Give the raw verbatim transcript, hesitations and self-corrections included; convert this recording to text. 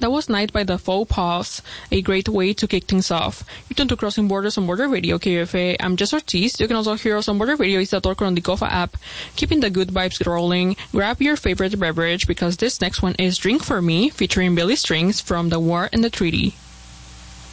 That was Night by the Faux Pas, a great way to kick things off. You turn to Crossing Borders on Border Radio, K F A. I'm Jess Ortiz. You can also hear us on Border Radio Isador on the Kofa app. Keeping the good vibes rolling, grab your favorite beverage because this next one is Drink For Me, featuring Billy Strings from The War and the Treaty.